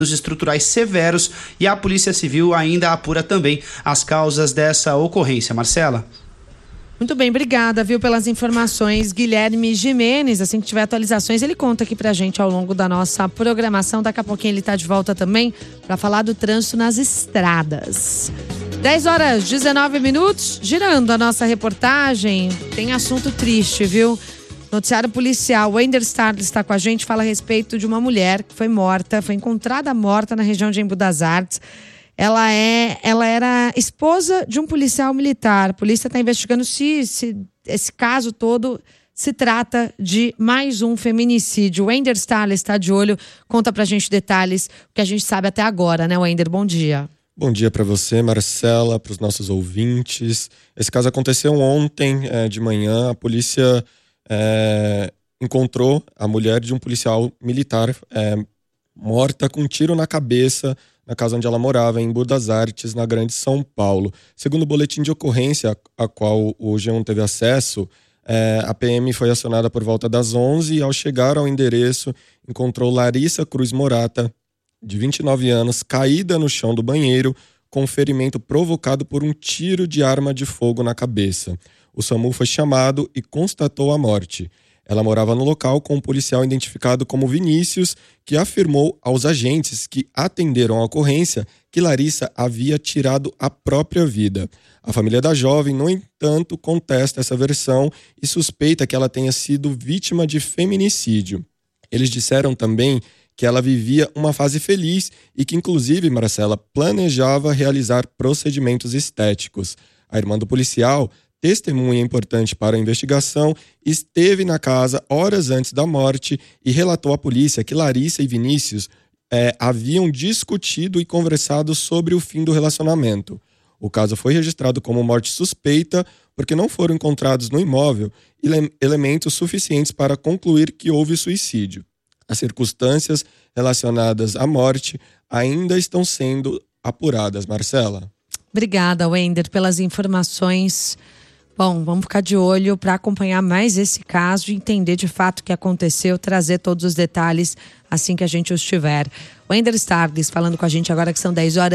estruturais severos e a Polícia Civil ainda apura também as causas dessa ocorrência. Marcela? Muito bem, obrigada, viu, pelas informações. Guilherme Gimenez, assim que tiver atualizações, ele conta aqui pra gente ao longo da nossa programação. Daqui a pouquinho ele tá de volta também para falar do trânsito nas estradas. 10h19, girando a nossa reportagem. Tem assunto triste, viu? Noticiário policial, o Wender Starles está com a gente, fala a respeito de uma mulher que foi morta, foi encontrada morta na região de Embu das Artes. Ela era esposa de um policial militar. A polícia está investigando se esse caso todo se trata de mais um feminicídio. O Wender Starles está de olho, conta pra gente detalhes, o que a gente sabe até agora, né, Wender? Bom dia. Bom dia para você, Marcela, para os nossos ouvintes. Esse caso aconteceu ontem de manhã. A polícia encontrou a mulher de um policial militar morta com um tiro na cabeça na casa onde ela morava, em Embu das Artes, na Grande São Paulo. Segundo o boletim de ocorrência a qual o G1 teve acesso, a PM foi acionada por volta das 11 e ao chegar ao endereço encontrou Larissa Cruz Morata, de 29 anos, caída no chão do banheiro com ferimento provocado por um tiro de arma de fogo na cabeça. O SAMU foi chamado e constatou a morte. Ela morava no local com um policial identificado como Vinícius, que afirmou aos agentes que atenderam a ocorrência que Larissa havia tirado a própria vida. A família da jovem, no entanto, contesta essa versão e suspeita que ela tenha sido vítima de feminicídio. Eles disseram também que ela vivia uma fase feliz e que, inclusive, Marcela, planejava realizar procedimentos estéticos. A irmã do policial, testemunha importante para a investigação, esteve na casa horas antes da morte e relatou à polícia que Larissa e Vinícius haviam discutido e conversado sobre o fim do relacionamento. O caso foi registrado como morte suspeita porque não foram encontrados no imóvel elementos suficientes para concluir que houve suicídio. As circunstâncias relacionadas à morte ainda estão sendo apuradas, Marcela. Obrigada, Wender, pelas informações. Bom, vamos ficar de olho para acompanhar mais esse caso e entender de fato o que aconteceu, trazer todos os detalhes assim que a gente os tiver. Wender Starles falando com a gente agora que são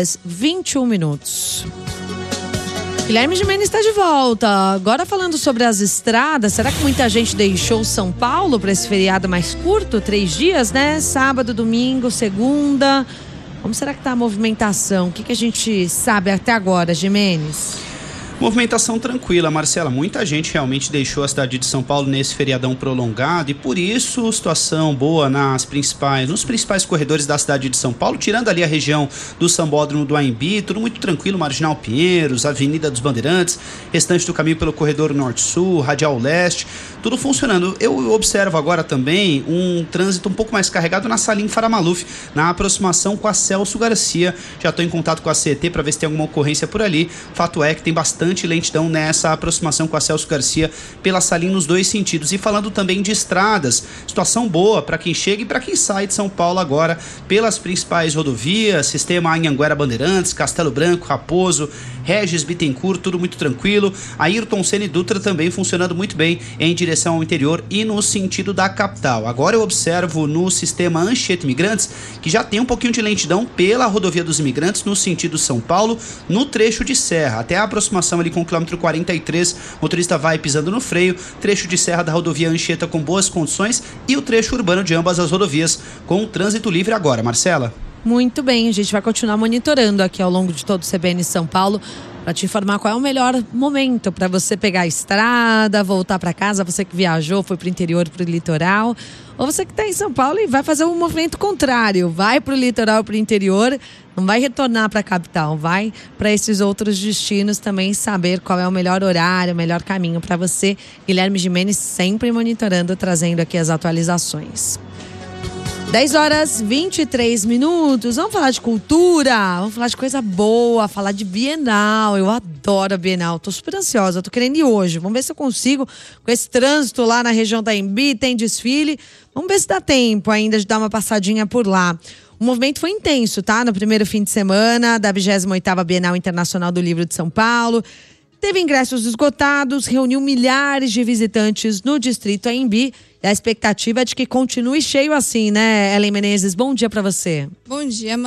10h21. Guilherme Gimenez está de volta. Agora falando sobre as estradas, será que muita gente deixou São Paulo para esse feriado mais curto? 3 dias, né? Sábado, domingo, segunda. Como será que está a movimentação? O que a gente sabe até agora, Gimenez? Movimentação tranquila, Marcela. Muita gente realmente deixou a cidade de São Paulo nesse feriadão prolongado e por isso situação boa nos principais corredores da cidade de São Paulo, tirando ali a região do Sambódromo do Anhembi, tudo muito tranquilo, Marginal Pinheiros, Avenida dos Bandeirantes, restante do caminho pelo corredor Norte-Sul, Radial Leste, tudo funcionando. Eu observo agora também um trânsito um pouco mais carregado na Salim Faramaluf, na aproximação com a Celso Garcia. Já estou em contato com a CET para ver se tem alguma ocorrência por ali. Fato é que tem bastante lentidão nessa aproximação com a Celso Garcia pela Salim nos dois sentidos. E falando também de estradas, situação boa para quem chega e para quem sai de São Paulo agora pelas principais rodovias, sistema Anhanguera Bandeirantes, Castelo Branco, Raposo, Regis Bittencourt, tudo muito tranquilo. Ayrton Senna e Dutra também funcionando muito bem em direção ao interior e no sentido da capital. Agora eu observo no sistema Anchieta Imigrantes que já tem um pouquinho de lentidão pela rodovia dos Imigrantes no sentido São Paulo, no trecho de serra, até a aproximação ali com o quilômetro 43, o motorista vai pisando no freio, trecho de serra da rodovia Anchieta com boas condições e o trecho urbano de ambas as rodovias com trânsito livre agora, Marcela. Muito bem, a gente vai continuar monitorando aqui ao longo de todo o CBN São Paulo para te informar qual é o melhor momento para você pegar a estrada, voltar para casa, você que viajou, foi para o interior, para o litoral, ou você que está em São Paulo e vai fazer um movimento contrário, vai para o litoral, para o interior, não vai retornar para a capital, vai para esses outros destinos também saber qual é o melhor horário, o melhor caminho para você. Guilherme Gimenez sempre monitorando, trazendo aqui as atualizações. 10h23. Vamos falar de cultura, vamos falar de coisa boa, falar de Bienal. Eu adoro a Bienal, tô super ansiosa, tô querendo ir hoje. Vamos ver se eu consigo, com esse trânsito lá na região da Anhembi, tem desfile. Vamos ver se dá tempo ainda de dar uma passadinha por lá. O movimento foi intenso, tá? No primeiro fim de semana da 28ª Bienal Internacional do Livro de São Paulo. teve ingressos esgotados, reuniu milhares de visitantes no Distrito AMB. E a expectativa é de que continue cheio assim, né, Ellen Menezes? Bom dia para você. Bom dia,